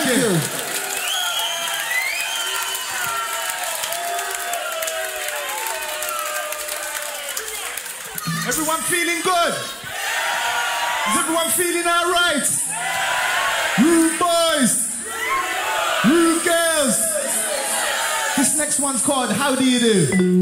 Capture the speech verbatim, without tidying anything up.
Thank you. you. Everyone feeling good? Is everyone feeling all right? Rude boys, rude girls. This next one's called How Do You Do?